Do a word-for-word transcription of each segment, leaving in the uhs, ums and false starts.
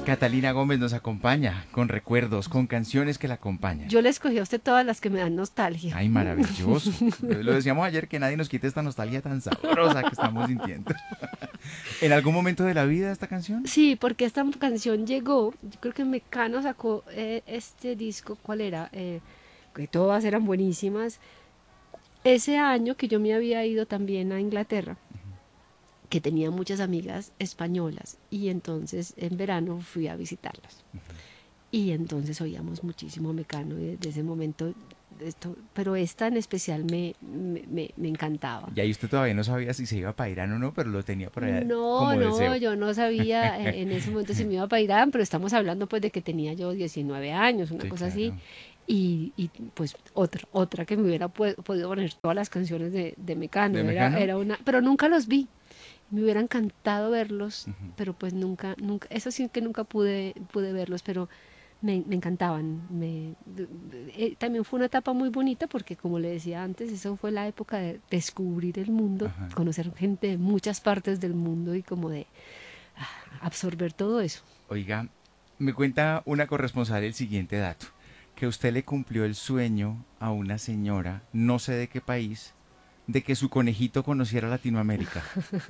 Catalina Gómez nos acompaña con recuerdos, con canciones que la acompañan. Yo le escogí a usted todas las que me dan nostalgia. Ay, maravilloso. Lo decíamos ayer, que nadie nos quite esta nostalgia tan sabrosa que estamos sintiendo. ¿En algún momento de la vida esta canción? Sí, porque esta canción llegó, yo creo que Mecano sacó eh, este disco, ¿cuál era? Eh, que todas eran buenísimas. Ese año que yo me había ido también a Inglaterra, que tenía muchas amigas españolas, y entonces en verano fui a visitarlas. Y entonces oíamos muchísimo Mecano y desde ese momento, esto, pero esta en especial me, me, me, me encantaba. Y ahí usted todavía no sabía si se iba para Irán o no, pero lo tenía por allá No, como no, deseo. yo no sabía eh, en ese momento si me iba para Irán, pero estamos hablando pues de que tenía yo diecinueve años, una Sí, cosa así. claro. Y, y pues otra, otra que me hubiera pu- podido poner todas las canciones de, de Mecano, ¿De era, Mecano? era una, pero nunca los vi. Me hubiera encantado verlos, Ujú. pero pues nunca, nunca, eso sí que nunca pude, pude verlos, pero me, me encantaban. Me, de- de- eh, también fue una etapa muy bonita porque, como le decía antes, eso fue la época de descubrir el mundo, Ajá. conocer gente de muchas partes del mundo y como de ah, absorber todo eso. Oiga, me cuenta una corresponsal el siguiente dato, que usted le cumplió el sueño a una señora, no sé de qué país, de que su conejito conociera Latinoamérica.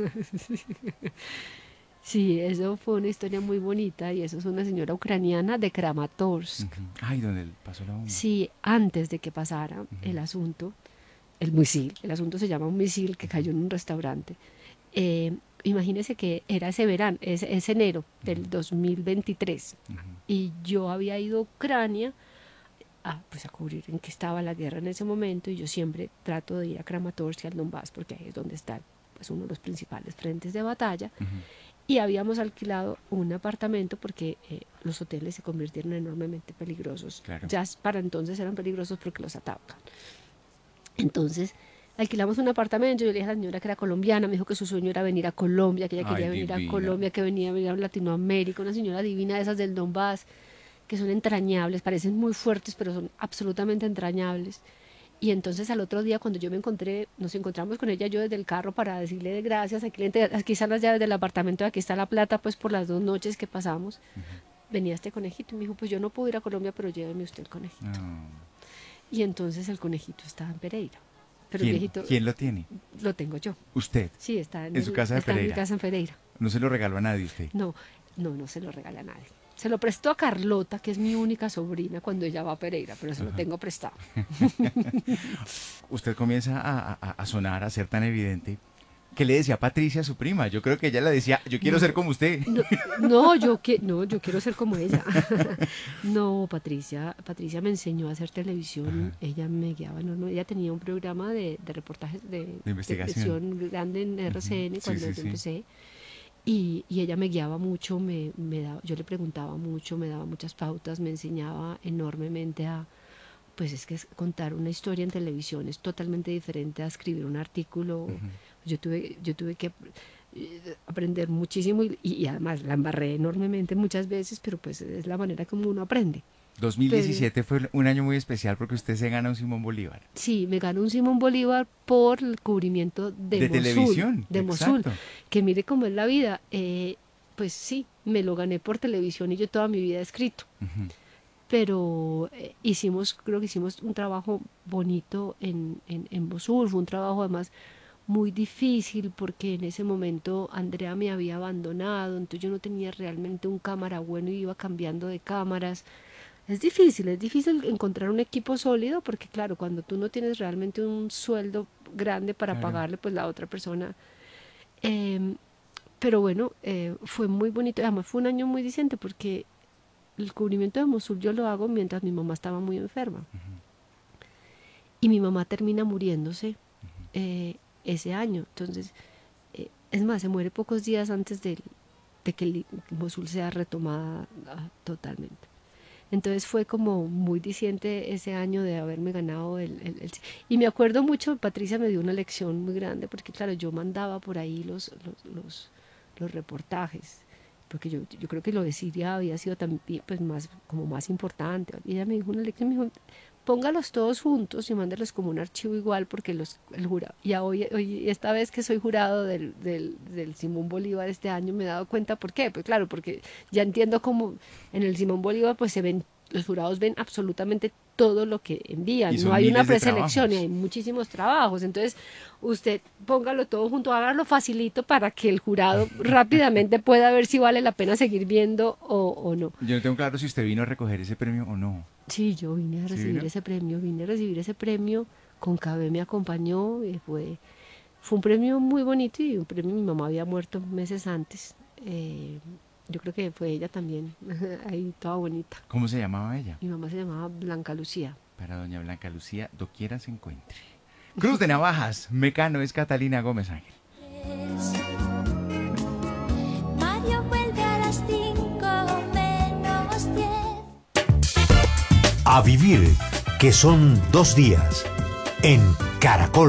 Sí, eso fue una historia muy bonita y eso es una señora ucraniana de Kramatorsk. Ujú. Ay, donde pasó la bomba. Sí, antes de que pasara Ujú, el asunto, el misil, el asunto se llama un misil que ujú, cayó en un restaurante. Eh, Imagínese que era ese verano, ese, ese enero ujú, del dos mil veintitrés ujú. y yo había ido a Ucrania a, pues a cubrir en qué estaba la guerra en ese momento y yo siempre trato de ir a Kramatorsk y al Donbass porque ahí es donde está pues, uno de los principales frentes de batalla Ujú. y habíamos alquilado un apartamento porque eh, los hoteles se convirtieron enormemente peligrosos. Claro. Ya para entonces eran peligrosos porque los atacan. Entonces alquilamos un apartamento, yo le dije a la señora que era colombiana, me dijo que su sueño era venir a Colombia, que ella Ay, quería venir a divina. Colombia, que venía a venir a Latinoamérica, una señora divina de esas del Donbass, que son entrañables, parecen muy fuertes, pero son absolutamente entrañables. Y entonces al otro día cuando yo me encontré, nos encontramos con ella yo desde el carro para decirle de gracias, aquí, le entre- aquí están las llaves del apartamento, aquí está la plata pues por las dos noches que pasamos, venía este conejito y me dijo, pues yo no puedo ir a Colombia, pero lléveme usted el conejito. No. Y entonces el conejito estaba en Pereira, pero el ¿Quién, viejito quién lo tiene? lo tengo yo. Usted, Sí, está en, en su el, casa de está en mi Pereira. casa en Pereira. No se lo regaló a nadie usted. No, no, no se lo regala a nadie. Se lo prestó a Carlota, que es mi única sobrina, cuando ella va a Pereira, pero se lo tengo prestado. Usted comienza a, a- a sonar, a ser tan evidente. ¿Qué le decía Patricia a su prima? Yo creo que ella le decía, yo quiero ser No, como usted. no, no, yo, que, no, yo quiero ser como ella. No, Patricia, Patricia me enseñó a hacer televisión, Ajá, ella me guiaba, no, no, ella tenía un programa de, de reportajes de de investigación. televisión grande en Ujú. R C N Sí, cuando sí, yo sí. empecé. Y, y ella me guiaba mucho, me, me daba, yo le preguntaba mucho, me daba muchas pautas, me enseñaba enormemente a, pues es que es contar una historia en televisión es totalmente diferente a escribir un artículo. Ujú. Yo tuve, yo tuve que eh, aprender muchísimo y, y además la embarré enormemente muchas veces, pero pues es la manera como uno aprende. Pero dos mil diecisiete fue un año muy especial porque usted se gana un Simón Bolívar. sí, me ganó un Simón Bolívar por el cubrimiento de De Mosul, televisión, de Mosul, exacto. que mire cómo es la vida. Eh, pues sí, me lo gané por televisión y yo toda mi vida he escrito. Ujú. Pero eh, hicimos, creo que hicimos un trabajo bonito en, en, en Mosul, fue un trabajo además muy difícil porque en ese momento Andrea me había abandonado, entonces yo no tenía realmente un cámara bueno y iba cambiando de cámaras. Es difícil, es difícil encontrar un equipo sólido porque claro, cuando tú no tienes realmente un sueldo grande para Claro. pagarle, pues la otra persona... Eh, pero bueno, eh, fue muy bonito, además fue un año muy decente porque el cubrimiento de Mosul yo lo hago mientras mi mamá estaba muy enferma. Y mi mamá termina muriéndose eh, ese año. Entonces, eh, es más, se muere pocos días antes de, de que el, Mosul sea retomada ah, totalmente. Entonces fue como muy diciente ese año de haberme ganado el, el, el... Y me acuerdo mucho, Patricia me dio una lección muy grande, porque claro, yo mandaba por ahí los, los, los, los reportajes, porque yo, yo creo que lo de Siria había sido también pues más, como más importante. Y ella me dijo una lección, me dijo, póngalos todos juntos y mándelos como un archivo igual, porque los el jurado, y hoy, hoy esta vez que soy jurado del, del, del Simón Bolívar este año me he dado cuenta por qué, pues claro, porque ya entiendo cómo en el Simón Bolívar pues se ven, los jurados ven absolutamente todo lo que envían, no hay una preselección y hay muchísimos trabajos, entonces usted póngalo todo junto, hágalo facilito para que el jurado rápidamente pueda ver si vale la pena seguir viendo o, o no. Yo no tengo claro si usted vino a recoger ese premio o no. Sí, yo vine a recibir ¿Sí ese premio, vine a recibir ese premio, Concabé me acompañó, y fue, fue un premio muy bonito y un premio, mi mamá había muerto meses antes, eh, yo creo que fue ella también, ahí toda bonita. ¿Cómo se llamaba ella? Mi mamá se llamaba Blanca Lucía. Para doña Blanca Lucía, doquiera se encuentre. Cruz de Navajas, Mecano es Catalina Gómez Ángel. Mario vuelve a las cinco menos diez. A vivir, que son dos días, en Caracol.